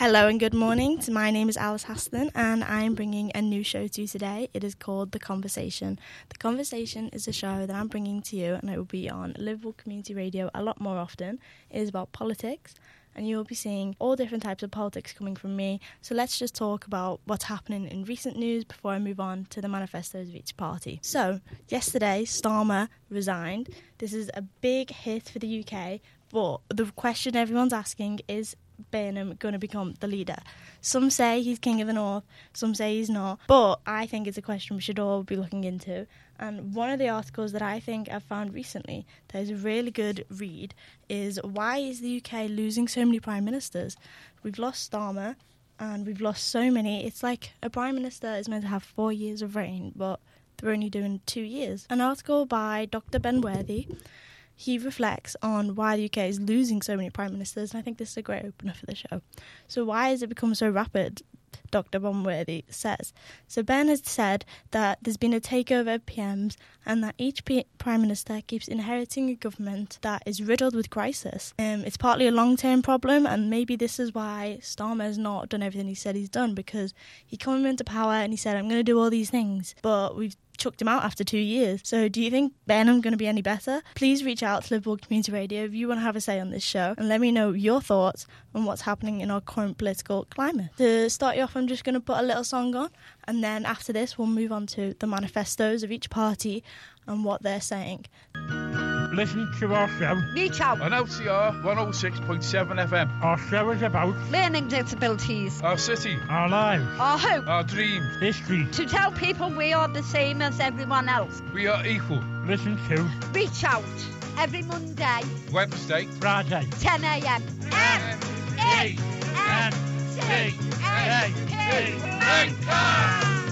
Hello and good morning. My name is Alice Haston and I'm bringing a new show to you today. It is called The Conversation. The Conversation is a show that I'm bringing to you and it will be on Liverpool Community Radio a lot more often. It is about politics and you will be seeing all different types of politics coming from me. So let's just talk about what's happening in recent news before I move on to the manifestos of each party. So yesterday, Starmer resigned. This is a big hit for the UK, but the question everyone's asking is Burnham going to become the leader? Some say he's king of the north, some say he's not, but I think it's a question we should all be looking into. And one of the articles that I think I've found recently that is a really good read is why is the UK losing so many prime ministers? We've lost Starmer and we've lost so many. It's like a prime minister is meant to have 4 years of reign, but they're only doing 2 years. An article by Dr. Ben Worthy. He reflects on why the UK is losing so many prime ministers, and I think this is a great opener for the show. So why has it become so rapid? Dr. Benworthy says. So Ben has said that there's been a takeover of PMs and that each Prime Minister keeps inheriting a government that is riddled with crisis. It's partly a long-term problem, and maybe this is why Starmer's not done everything he said he's done, because he came into power and he said, I'm going to do all these things, but we've chucked him out after 2 years. So do you think Burnham's going to be any better? Please reach out to Liverpool Community Radio if you want to have a say on this show and let me know your thoughts on what's happening in our current political climate. To start you off, I'm just going to put a little song on, and then after this we'll move on to the manifestos of each party and what they're saying. Listen to our show. Reach out. On LCR 106.7 FM. Our show is about learning disabilities, our city, our lives, our hope, our dreams, history. To tell people we are the same as everyone else. We are equal. Listen to Reach Out every Monday, Wednesday, Friday, 10 a.m. M-A-N-C-A-P.